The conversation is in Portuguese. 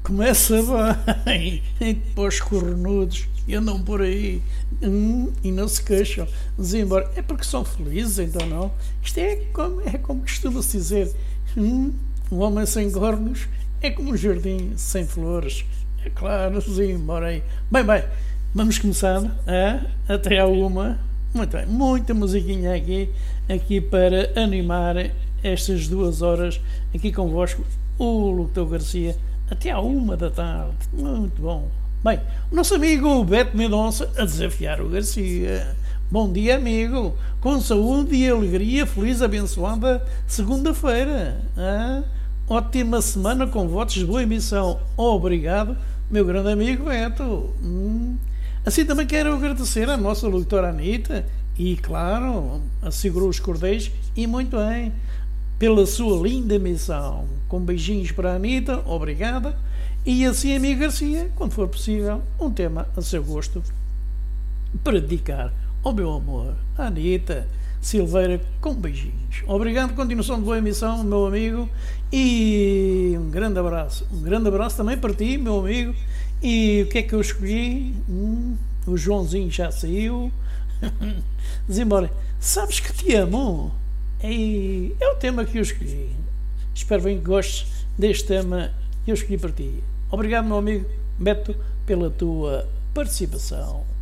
Começa bem, e depois cornudos e andam por aí e não se queixam. Dizem embora, é porque são felizes, então não. Isto é como costuma-se dizer: um homem sem cornos é como um jardim sem flores. É claro, dizem embora aí. Bem, vamos começar. Até à uma. Muito bem, muita musiquinha aqui para animar estas 2 horas aqui convosco, o Locutor Garcia, até à 1 da tarde. Muito bom. Bem, o nosso amigo Beto Mendonça a desafiar o Garcia. Bom dia, amigo. Com saúde e alegria, feliz, abençoada segunda-feira. Ótima semana com votos de boa emissão. Obrigado, meu grande amigo Beto. Assim também quero agradecer à nossa locutora Anitta e, claro, assegurou os cordéis e muito bem, pela sua linda missão. Com beijinhos para a Anitta, obrigada. E assim, amigo Garcia, quando for possível, um tema a seu gosto para dedicar ao meu amor, a Anitta Silveira, com beijinhos. Obrigado, continuação de boa emissão, meu amigo, e um grande abraço. Um grande abraço também para ti, meu amigo. E o que é que eu escolhi? O Joãozinho já saiu. Diz embora, sabes que te amo? É o tema que eu escolhi. Espero bem que gostes deste tema que eu escolhi para ti. Obrigado, meu amigo Beto, pela tua participação.